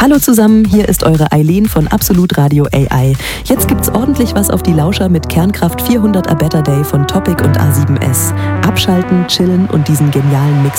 Hallo zusammen, hier ist eure Eileen von Absolut Radio AI. Jetzt gibt's ordentlich was auf die Lauscher mit Kernkraft 400 A Better Day von Topic und A7S. Abschalten, chillen und diesen genialen Mix